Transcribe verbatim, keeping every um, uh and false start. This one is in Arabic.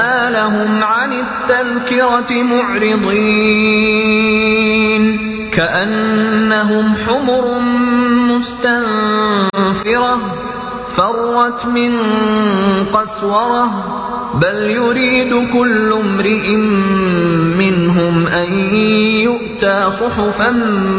لهم عن التذكرة معرضين كأنهم حمر مستنفرة فرت من قسورة بل يريد كل امرئ منهم أن يؤتى صحفا